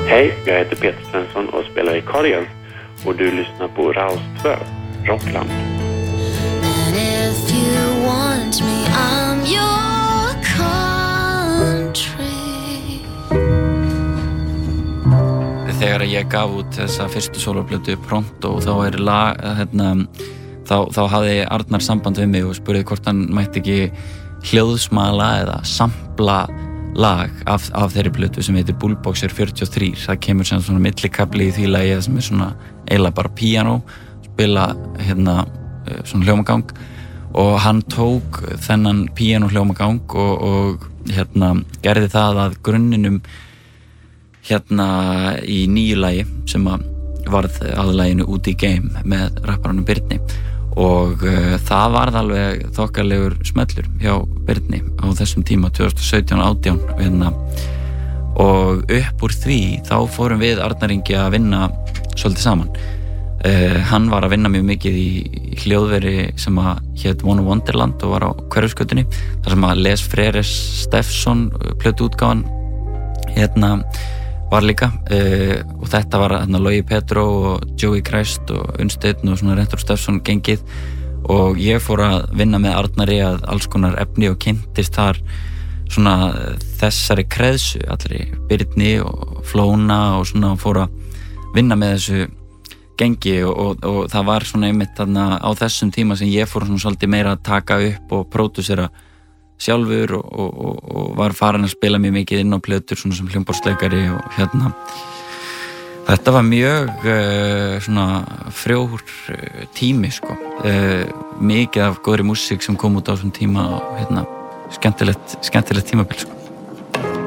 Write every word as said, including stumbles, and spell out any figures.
Hej, jag heter Peter Svensson och spelar i Cardigans och du lyssnar på Raus två, Rockland. And if you want me, I'm your country. Þegar ég gaf út þessa fyrstu sólóplötu Pronto, þá er lag, hérna, þá, þá hafði Arnar samband við mig og spurði hvort hann mætti ekki hljóðsmala eða sampla lag af, af þeirri plötu sem heitir Bullboxer fjörutíu og þrjú. Það kemur sem svona millikafli í því lagi sem er svona eiginlega bara píanó, spila hérna svona hljómagang og hann tók þennan píanó hljómagang og, og hérna gerði það að grunninum hérna í nýju lagi sem að varð aðlaginu Út í Game með rapparanum Birni og uh, það varð alveg þokkalegur smellur hjá Birni á þessum tíma tvö þúsund og sautján átján hérna. Og upp úr því þá fórum við Arnar Ingi að vinna svolítið saman. Uh, hann var að vinna mjög mikið í, í hljóðveri sem að hét One Wonderland og var á Hverfisgötunni þar sem að Les Freres Steffson plötuútgáfan hérna var líka uh, og þetta var hérna Logi Petro og Joey Christ og Unnsteinn og svona Rentur Steffson gengið og ég fór að vinna með Arnari að alls konar efni og kynntist þar svona þessari kreðsu allri Birni og Flóna og svona fór að vinna með þessu gengi og, og, og það var svona einmitt þarna á þessum tíma sem ég fór svona svolítið meira að taka upp og pródúsera sjálfur og, og, og, og var farin að spila mjög mikið inn á plötur svona sem hljómborðsleikari og hérna þetta var mjög uh, svona frjór uh, tími sko uh, mikið af góðri músík sem kom út á þessum tíma og hérna skemmtilegt, skemmtilegt tímabil sko